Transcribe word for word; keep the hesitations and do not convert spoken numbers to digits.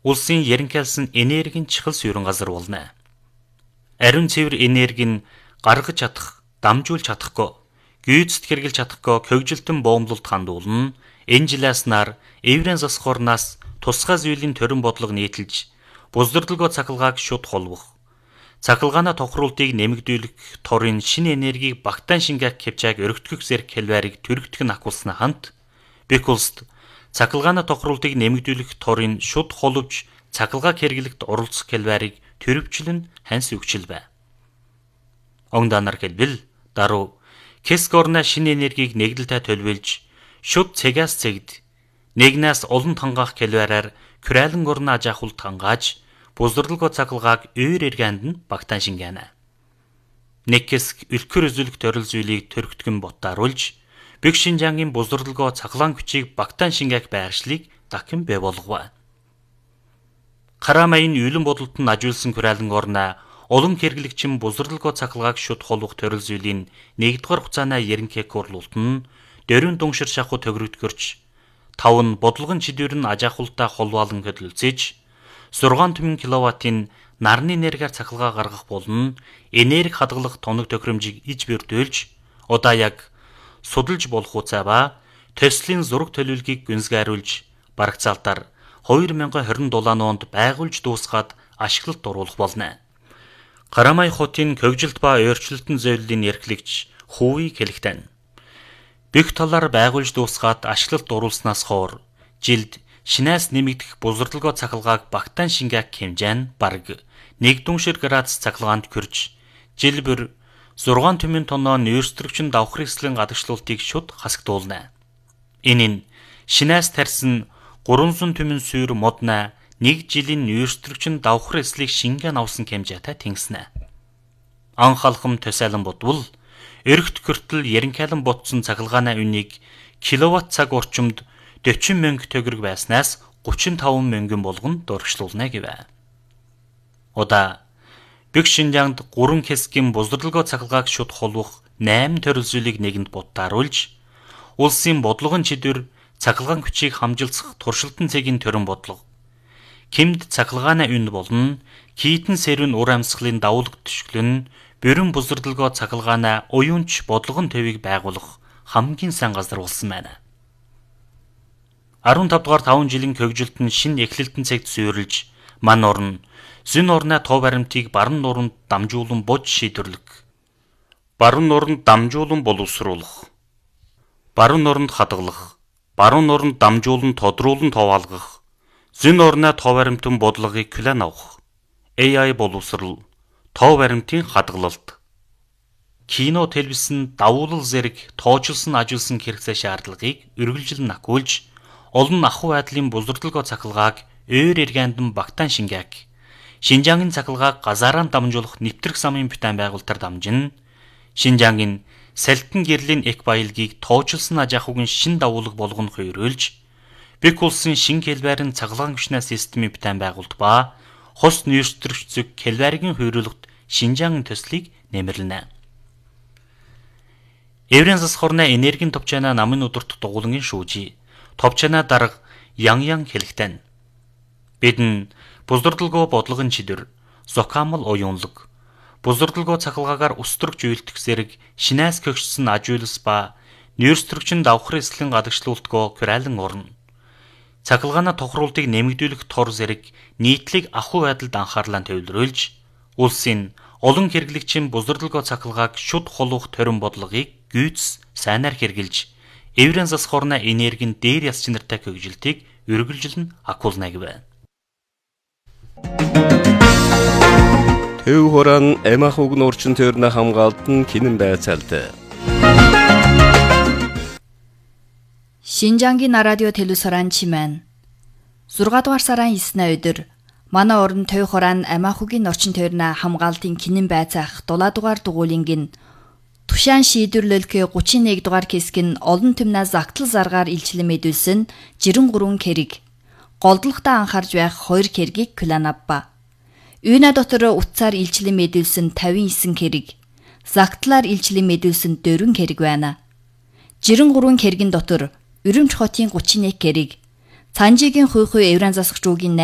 улсын яринкайлсан энергийн чухал суурин газар болно. Ариун цэвэр энерги нь гаргаж чадах, дамжуулж чадахгүй, гүйцэд хэрэгжилж чадахгүй хөгжилтөн боомлолд хандуулна. Энэ жилээс нар Еврен засхуурнаас тусгай зүйлийн төрөн бодлого нийтэлж, буздардлагоо цахилгааг шууд холбох, цахилгааны тохируултыг нэмэгдүүлэх торын шинэ энергийг багтаан шингээх хэмжээг өргөтгөх зэрэг хэлбэрийг төрөгдөх нь ахуулснаа хамт бэх улсад цахилгааны тохируултыг нэмэгдүүлэх торын шууд холбож цахилгааг хэрэглэхэд оролцох хэлбэрийг төрөвчлөн ханс өгчл бай. Онгданар хэлбэл даруй Кескорна шинэ энергийг нэгдэлтэй төлөвлөж шууд цэгээс цэгд нэгнээс олон тангаах хэлбэрээр Крайлан горна ажаахулт хангааж буздардлагоо цахилгааг өөр эргэнд нь багтаан шингэнэ. Нэг хэсэг өрхөр үзүүлэх төрөл зүйлийг төрөгдгөн ботааруулж Бэг Шинжаангийн буздардлагоо цахилгаан хүчийг багтаан шингээх байршлыг дахин бий болгов. Харамайн юулан бодолд нь ажиулсан Крайлан горна олон хэрэглэгчин буздардлагоо цахилгааг шууд холбох төрөл зүйлийн нэгдүгээр хугацааны ерөнхийг хурлуулт нь дөрвөн дунгшир шахуу төгрөгдгөрч тав нь бодлогын чидүүр нь ажаахултаа холбоолон хөдөлгөж зургаан түмэн киловаттын нарны энергиар цахилгаа гаргах болно. Энерги хадгалах тоног тохиромжийг иж бүрдүүлж удаа яг судалж болох хугацаа ба төслийн зураг төлөвлөгийг гүнзгийруулж барагцаалтаар хоёр мянган хорин дулаан онд байгуулж дуусгаад ашиглалт оруулах болно. Харамай хотын хөгжилт ба өөрчлөлтөн зөвлөлийн эрхлэгч Хувийг хэлэхдээ Бэх талаар байгуулж дуусгаад ашиглалт оруулснаас хойш жилд шинээс нэмэгдэх буздардлагоо цахилгааг багтаан шингээх хэмжээ нь бараг нэг дүншир градус цахилгаанд хүрч жил бүр зургаан түмэн тонноо нөөцтөрөгчин давхар эслийн гадагшлуултыг шууд хасагдуулна. Энэ нь шинээс тарьсан гуравсан түмэн суур модна нэг жилийн нөөцтөрөгчин давхар эслийг шингэн авсан хэмжээтэй тэнгиснэ. Ан халхам төсөөлөн бодвол эргт хүртэл яринкайлан ботсон цахилгааны үнийг киловатт цаг орчимд дөрвөн мянга төгрөг байснаас гучин таван мянган болгон дурагшлуулна гэвэ. Удаа Бэг Шинжаангд гурван хэсгийн буздардлагоо цахилгааг шууд холбох найман төрөл зүйлийг нэгэнд ботааруулж улсын бодлогын чидүр цахилгаан хүчийг хамжилцах туршилтын цэгийн төрөн бодлого Кимд цахилгааны үн болон хитэн сэрвэн ур амьсгалын давуулга төшгөлн бүрэн буздардлагоо цахилгааны уюунч бодлогон төвийг байгуулах хамгийн сайн газар болсон байна. арван тав дугаар таван жилийн хөгжилт нь шинэ эхлэлтэн цагт суурилж ман орн зүүн орны тов баримтыг баруун нуруунд дамжуулан буж шийдвэрлэх, баруун нуруунд дамжуулан боловсруулах, баруун нуруунд хадгалах, баруун нуруунд дамжуулан тодруулан товаалгах, зүүн орны тов баримтын бодлогыг план авах, эй ай боловсрал, тов баримтын хадгалалт, кино телевизэн давуулал зэрэг тоочилсон ажиулсан хэрэгцээ шаардлагыг үргэлжлэн ахиулж олон ахуй байдлын буздардлагоо цахилгааг өөр эргэндан багтаан шингээх, Шинжаангийн цахилгааг газаараа дамжуулах нэвтрэх замын бүтээн байгуулалтаар дамжин, Шинжаангийн салтан гэрлийн эк баялагийг тоочилсон ажаахуйн шин давуулга болгоно хойруулж, Бэх улсын шин хэлбэрийн цахилгаан хүчний системийн бүтээн байгуулалт ба хос нөөцтөрөгч зүг хэлбэрийн хойруулалт Шинжаангийн төслийг нэмэрлэнэ. Еврен засхуурна энергийн товчаана намын удирдах дугуулангийн шүүжи товчаана дарга ян ян хэлэхдээ бидэн буздардлагоо бодлогын чидүр зохиамал уюунлаг буздардлагоо цахилгаагаар өстрөгч үйлдэх зэрэг шинээс гөгжсөн ажиулс ба нөөцтөрөгчин давхар эслийн гадагшлуултгоо Крайлан орно. Цахилгааны тохируултыг нэмэгдүүлэх тор зэрэг нийтлэг ахуй байдалд анхаарлаа төвлөрүүлж улсын олон хэрэглэгчийн буздардлагоо цахилгааг шууд холбох төрөн бодлогыг гүйц сайнаар хэрэгжилж Еврен засхуурна энергийн дээр яс чинартай хөгжилтийг үргэлжлэн ахиулна гэвэ. Төв хорон эмахуг нурчин төрнө хамгаалтан кинэн байцаалтай. Шинжаангийн радио телевизоран чимэн зургаан дугаар сарын эснэ өдөр манай орон төв хорон эмахугийн нурчин төрнө хамгаалтын кинэн байцаах дулаа дугаар дугуулингийн Тушаан шийдвэрлэлгээ гучин нэг дугаар хэсэг нь олон түмнээ загтал заргаар илчлэн мэдүүлсэн жирэн гурван хэрэг. Голдлогтой анхаарж байх хоёр хэргийг план авба. Үйнэ дотор утсаар илчлэн мэдүүлсэн тавин эсэн хэрэг. Загтлаар илчлэн мэдүүлсэн дөрвөн хэрэг байна. Жирэн гурван хэргийн дотор Өрөмч хотын гучин нэг хэрэг. Цанжигийн хуй хуй Еврен засагч уугийн